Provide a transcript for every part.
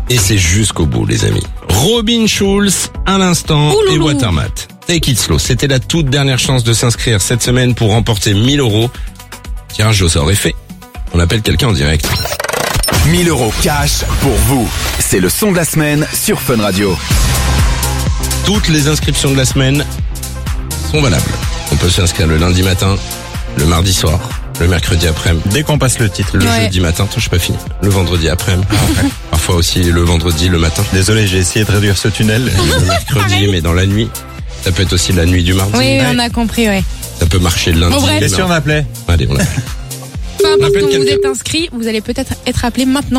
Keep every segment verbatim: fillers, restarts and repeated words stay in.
Et c'est jusqu'au bout, les amis. Robin Schulz, à l'instant, et Watermat. Take it slow. C'était la toute dernière chance de s'inscrire cette semaine pour remporter mille euros. Tirage au sort est fait. On appelle quelqu'un en direct. mille euros cash pour vous. C'est le son de la semaine sur Fun Radio. Toutes les inscriptions de la semaine sont valables. On peut s'inscrire le lundi matin, le mardi soir, le mercredi après-midi. Dès qu'on passe le titre. Le Ouais. jeudi matin, attends, je suis pas fini. Le vendredi après-midi. Parfois aussi le vendredi, le matin. Désolé, j'ai essayé de réduire ce tunnel. Le mercredi, mais dans la nuit. Ça peut être aussi la nuit du mardi. Oui, on a compris, ouais. Ça peut marcher le lundi. Bon, bref. Et si on appelait? Allez, on l'appelle. Peu importe appelle où vous quelqu'un. êtes inscrit, vous allez peut-être être appelé maintenant.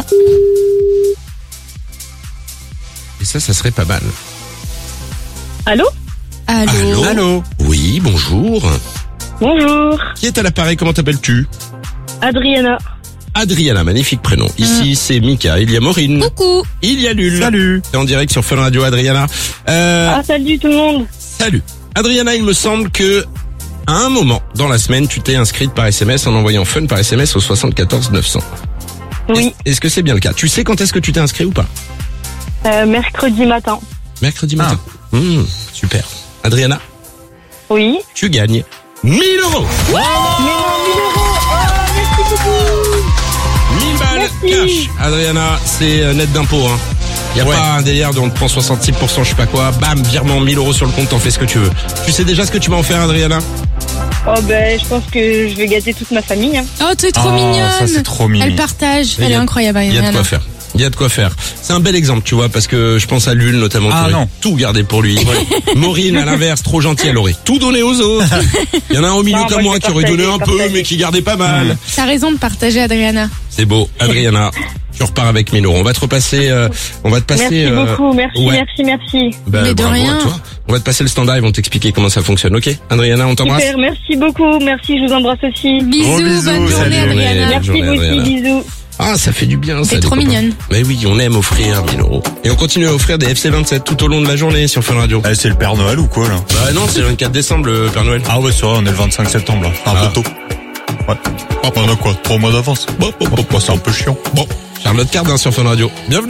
Et ça, ça serait pas mal. Allô? Allô. Allô Allô? Oui, bonjour. Bonjour, Qui est à l'appareil? Comment t'appelles-tu? Adriana. Adriana, magnifique prénom. Ici, c'est Mika. Il y a Maureen. Coucou. Il y a Lul. Salut. T'es en direct sur Fun Radio, Adriana. Euh, Ah, salut tout le monde. Salut. Adriana, il me semble que à un moment dans la semaine, tu t'es inscrite par S M S en envoyant Fun par S M S au soixante-quatorze neuf cents. Oui, Est-ce, est-ce que c'est bien le cas? Tu sais quand est-ce que tu t'es inscrit ou pas? euh, mercredi matin. Mercredi matin. Mmh, super. Adriana, Oui. tu gagnes mille euros. Mais non, mille euros. Oh, merci beaucoup. mille balles Merci. cash. Adriana, c'est euh, net d'impôt, hein. Y a Ouais. pas un délire dont on te prend soixante-six pour cent, je sais pas quoi. Bam, virement mille euros sur le compte, t'en fais ce que tu veux. Tu sais déjà ce que tu vas en faire, Adriana? Oh, ben, je pense que je vais gâter toute ma famille. Hein. Oh, tu es trop Oh, mignonne. ça, c'est trop mignon. Elle partage. Il Elle y est a- incroyable, Il y a de Ariana. quoi faire. Il y a de quoi faire. C'est un bel exemple, tu vois, parce que je pense à Lul notamment, Ah, qui aurait non. tout gardé pour lui. Maureen, à l'inverse, trop gentille, elle aurait tout donné aux autres. Il y en a un au milieu Non, comme moi, moi je qui aurait donné un partageais, peu, partageais. mais qui gardait pas mal. T'as raison de partager, Adriana. C'est beau, Adriana. Tu repars avec mille euros. On va te repasser, euh, on va te passer. Merci euh, beaucoup, merci, ouais. merci, merci. Bah, Mais de bravo rien. à toi. On va te passer le standard, ils vont t'expliquer comment ça fonctionne. Ok, Adriana, on t'embrasse. Super, merci beaucoup, merci, je vous embrasse aussi. Bisous, bisous, bonne salut. journée, Adriana. Merci journée, vous aussi, Adriana. bisous. Ah, ça fait du bien, ça. T'es des trop copains. mignonne. Mais oui, on aime offrir mille euros. Et on continue à offrir des F C vingt-sept tout au long de la journée sur Fun Radio. Eh, c'est le Père Noël ou quoi, là? Bah non, c'est le vingt-quatre décembre, le Père Noël. Ah ouais, c'est vrai, on est le vingt-cinq septembre, là. Un Ah. peu tôt. Ouais. Ah, on a quoi? Trois mois d'avance? Bon, bon, bon, bon, c'est un peu chiant. Bon, Charlotte Cardin sur Fun Radio. Bienvenue.